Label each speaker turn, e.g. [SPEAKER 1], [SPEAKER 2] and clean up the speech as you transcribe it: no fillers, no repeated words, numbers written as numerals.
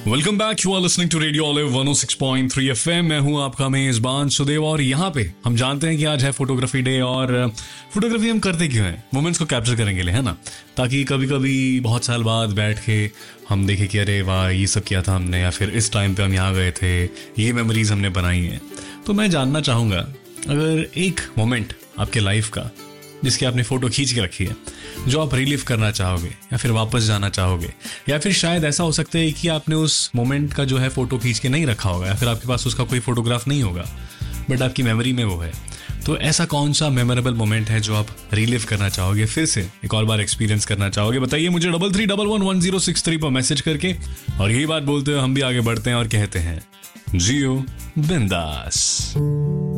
[SPEAKER 1] Welcome back, you are listening to radio olive 106.3 FM. मैं हूं आपका मेजबान सुदेव और यहाँ पे हम जानते हैं कि आज है फोटोग्राफी डे। और फोटोग्राफी हम करते क्यों हैं? मोमेंट्स को कैप्चर करने के लिए, है ना? ताकि कभी कभी बहुत साल बाद बैठ के हम देखें कि अरे वाह, ये सब किया था हमने, या फिर इस टाइम पे हम यहाँ गए थे, ये मेमोरीज हमने बनाई हैं। तो मैं जानना चाहूँगा, अगर एक मोमेंट आपके लाइफ का जिसकी आपने फोटो खींच के रखी है, जो आप रिलीव करना चाहोगे या फिर वापस जाना चाहोगे, या फिर शायद ऐसा हो सकता है कि आपने उस मोमेंट का जो है फोटो खींच के नहीं रखा होगा, या फिर आपके पास उसका कोई फोटोग्राफ नहीं होगा बट आपकी मेमोरी में वो है। तो ऐसा कौन सा मेमोरेबल मोमेंट है जो आप रिलीव करना चाहोगे, फिर से एक और बार एक्सपीरियंस करना चाहोगे? बताइए मुझे 33111063 पर मैसेज करके। और यही बात बोलते हुए हम भी आगे बढ़ते हैं और कहते हैं, जियो बिंदास।